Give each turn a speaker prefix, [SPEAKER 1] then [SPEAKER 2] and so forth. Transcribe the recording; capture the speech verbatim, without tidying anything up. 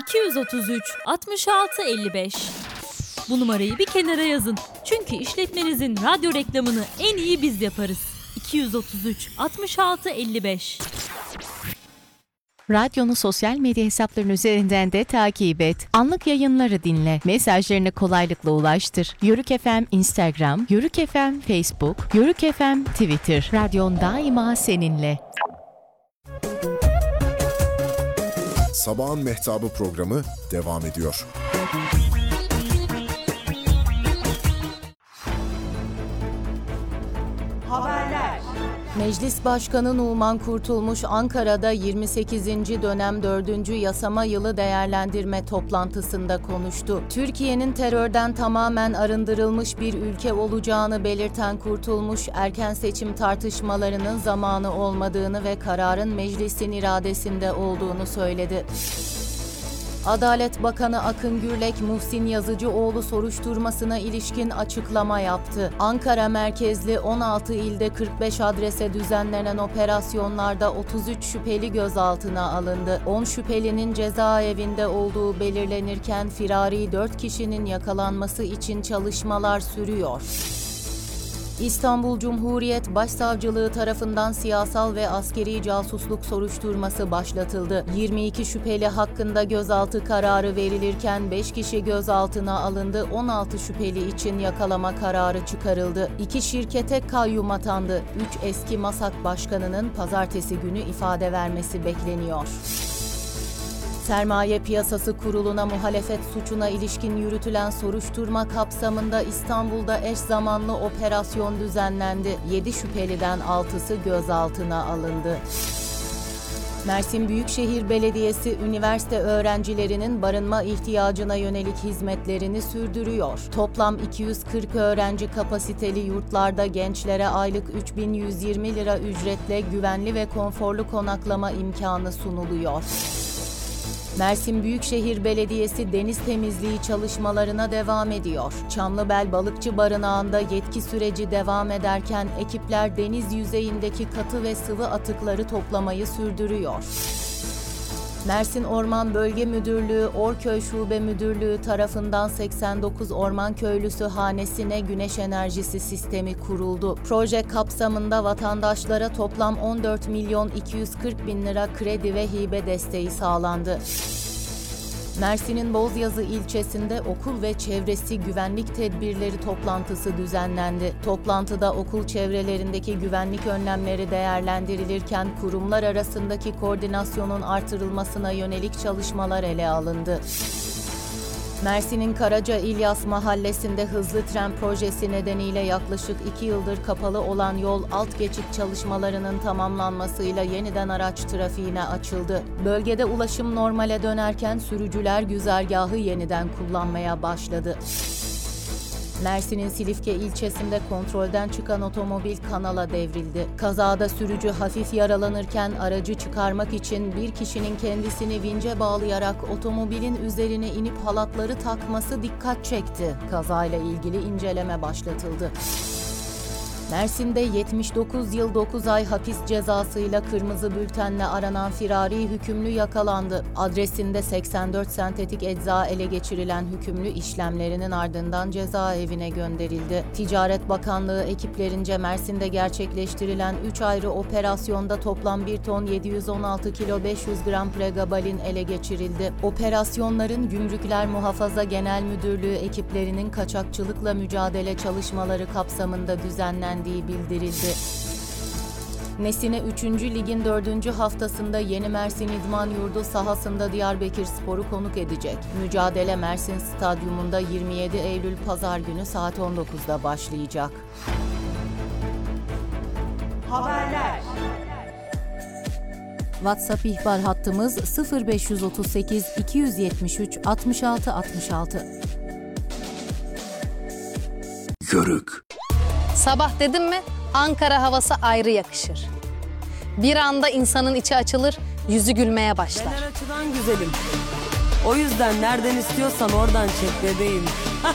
[SPEAKER 1] iki yüz otuz üç altmış altı elli beş. Bu numarayı bir kenara yazın. Çünkü işletmenizin radyo reklamını en iyi biz yaparız. iki yüz otuz üç altmış altı elli beş.
[SPEAKER 2] Radyonu sosyal medya hesapların üzerinden de takip et. Anlık yayınları dinle. Mesajlarını kolaylıkla ulaştır. Yörük F M Instagram, Yörük F M Facebook, Yörük F M Twitter. Radyon daima seninle.
[SPEAKER 3] Sabahın Mehtabı programı devam ediyor.
[SPEAKER 4] Haberler.
[SPEAKER 5] Meclis Başkanı Numan Kurtulmuş, Ankara'da yirmi sekizinci dönem dördüncü yasama yılı değerlendirme toplantısında konuştu. Türkiye'nin terörden tamamen arındırılmış bir ülke olacağını belirten Kurtulmuş, erken seçim tartışmalarının zamanı olmadığını ve kararın meclisin iradesinde olduğunu söyledi. Adalet Bakanı Akın Gürlek, Muhsin Yazıcıoğlu soruşturmasına ilişkin açıklama yaptı. Ankara merkezli on altı ilde kırk beş adrese düzenlenen operasyonlarda otuz üç şüpheli gözaltına alındı. on şüphelinin cezaevinde olduğu belirlenirken firari dört kişinin yakalanması için çalışmalar sürüyor. İstanbul Cumhuriyet Başsavcılığı tarafından siyasal ve askeri casusluk soruşturması başlatıldı. yirmi iki şüpheli hakkında gözaltı kararı verilirken beş kişi gözaltına alındı, on altı şüpheli için yakalama kararı çıkarıldı. İki şirkete kayyum atandı. üç eski MASAK başkanının pazartesi günü ifade vermesi bekleniyor. Sermaye Piyasası Kurulu'na muhalefet suçuna ilişkin yürütülen soruşturma kapsamında İstanbul'da eş zamanlı operasyon düzenlendi. yedi şüpheliden altısı gözaltına alındı. Mersin Büyükşehir Belediyesi, üniversite öğrencilerinin barınma ihtiyacına yönelik hizmetlerini sürdürüyor. Toplam iki yüz kırk öğrenci kapasiteli yurtlarda gençlere aylık üç bin yüz yirmi lira ücretle güvenli ve konforlu konaklama imkanı sunuluyor. Mersin Büyükşehir Belediyesi deniz temizliği çalışmalarına devam ediyor. Çamlıbel Balıkçı Barınağı'nda yetki süreci devam ederken ekipler deniz yüzeyindeki katı ve sıvı atıkları toplamayı sürdürüyor. Mersin Orman Bölge Müdürlüğü, Orköy Şube Müdürlüğü tarafından seksen dokuz orman köylüsü hanesine güneş enerjisi sistemi kuruldu. Proje kapsamında vatandaşlara toplam on dört milyon iki yüz kırk bin lira kredi ve hibe desteği sağlandı. Mersin'in Bozyazı ilçesinde okul ve çevresi güvenlik tedbirleri toplantısı düzenlendi. Toplantıda okul çevrelerindeki güvenlik önlemleri değerlendirilirken kurumlar arasındaki koordinasyonun artırılmasına yönelik çalışmalar ele alındı. Mersin'in Karaca İlyas Mahallesi'nde hızlı tren projesi nedeniyle yaklaşık iki yıldır kapalı olan yol alt geçit çalışmalarının tamamlanmasıyla yeniden araç trafiğine açıldı. Bölgede ulaşım normale dönerken sürücüler güzergahı yeniden kullanmaya başladı. Mersin'in Silifke ilçesinde kontrolden çıkan otomobil kanala devrildi. Kazada sürücü hafif yaralanırken aracı çıkarmak için bir kişinin kendisini vince bağlayarak otomobilin üzerine inip halatları takması dikkat çekti. Kazayla ilgili inceleme başlatıldı. Mersin'de yetmiş dokuz yıl dokuz ay hapis cezasıyla kırmızı bültenle aranan firari hükümlü yakalandı. Adresinde seksen dört sentetik ecza ele geçirilen hükümlü işlemlerinin ardından cezaevine gönderildi. Ticaret Bakanlığı ekiplerince Mersin'de gerçekleştirilen üç ayrı operasyonda toplam bir ton yedi yüz on altı kilo beş yüz gram pregabalin ele geçirildi. Operasyonların Gümrükler Muhafaza Genel Müdürlüğü ekiplerinin kaçakçılıkla mücadele çalışmaları kapsamında düzenlendiği bildirildi. Nesine üçüncü Lig'in dördüncü haftasında Yeni Mersin İdman Yurdu sahasında Diyarbakırspor'u konuk edecek. Mücadele Mersin Stadyumunda yirmi yedi Eylül Pazar günü saat on dokuzda başlayacak.
[SPEAKER 4] Haberler.
[SPEAKER 5] WhatsApp ihbar hattımız sıfır beş otuz sekiz iki yüz yetmiş üç altmış altı altmış altı.
[SPEAKER 3] Yörük.
[SPEAKER 6] Sabah dedim mi Ankara havası ayrı yakışır. Bir anda insanın içi açılır, yüzü gülmeye başlar.
[SPEAKER 4] Ben her açıdan güzelim. O yüzden nereden istiyorsan oradan çek bebeğim.